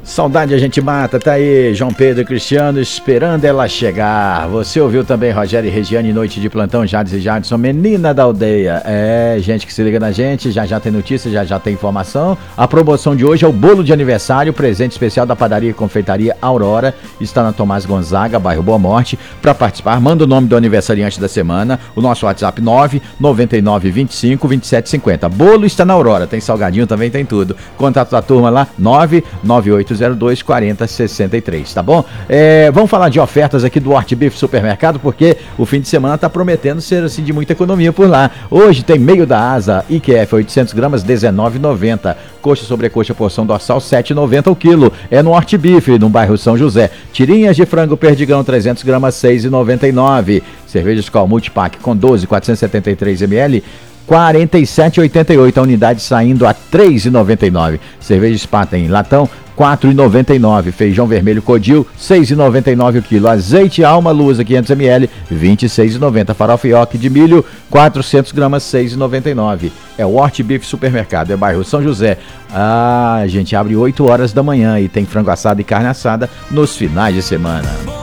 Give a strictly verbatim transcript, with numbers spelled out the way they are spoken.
Saudade a gente mata, tá aí João Pedro e Cristiano esperando ela chegar. Você ouviu também Rogério e Regiane, Noite de Plantão, Jades e Jadson, Menina da Aldeia. É, gente que se liga na gente, já já tem notícia, já já tem informação. A promoção de hoje é o bolo de aniversário, presente especial da padaria e confeitaria Aurora, está na Tomás Gonzaga, bairro Boa Morte. Para participar, manda o nome do aniversariante da semana, o nosso WhatsApp nove nove nove vinte e cinco vinte e sete cinquenta. Bolo está na Aurora, tem salgadinho, também tem tudo. Contato da turma lá, nove nove oito zero dois quatro zero seis três, tá bom? É, vamos falar de ofertas aqui do Hortbeef Supermercado, porque o fim de semana tá prometendo ser assim de muita economia por lá. Hoje tem meio da asa I Q F oitocentos gramas, dezenove reais e noventa centavos. Coxa sobrecoxa porção dorsal, sete reais e noventa centavos o quilo. É no Hortbeef, no bairro São José. Tirinhas de frango perdigão, trezentos gramas, seis reais e noventa e nove centavos. Cerveja Skol Multipack com doze, quatrocentos e setenta e três mililitros, quarenta e sete reais e oitenta e oito centavos. A unidade saindo a três reais e noventa e nove centavos. Cerveja Spaten em latão, quatro reais e noventa e nove centavos. Feijão vermelho Codil, seis reais e noventa e nove centavos o quilo. Azeite Alma Lusa, quinhentos mililitros, vinte e seis reais e noventa centavos. Farofa Ioki de milho, quatrocentos gramas, seis reais e noventa e nove centavos. É o Hortbeef Supermercado, é bairro São José. Ah, a gente abre oito horas da manhã e tem frango assado e carne assada nos finais de semana.